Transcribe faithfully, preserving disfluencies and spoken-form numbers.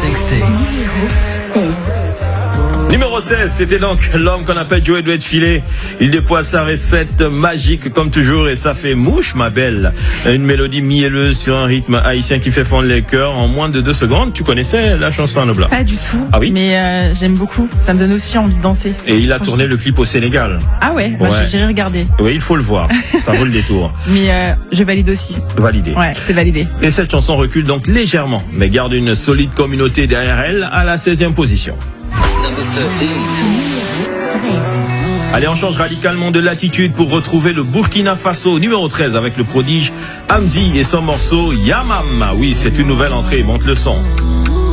Numéro seize, c'était donc l'homme qu'on appelle Joey Doit Filer. Il déploie sa recette magique comme toujours et ça fait mouche ma belle. Une mélodie mielleuse sur un rythme haïtien qui fait fondre les cœurs en moins de deux secondes. Tu connaissais la chanson à Nobla? Pas du tout. Ah oui? Mais euh, j'aime beaucoup. Ça me donne aussi envie de danser. Et il a tourné le clip au Sénégal. Ah ouais, moi Ouais. j'irai regarder. Oui, il faut le voir. Ça vaut le détour. Mais euh, je valide aussi. Validé. Ouais, c'est validé. Et cette chanson recule donc légèrement, mais garde une solide communauté derrière elle à la seizième position. Allez, on change radicalement de latitude pour retrouver le Burkina Faso, numéro treize, avec le prodige Hamzi et son morceau Yamam. Oui, c'est une nouvelle entrée, monte le son.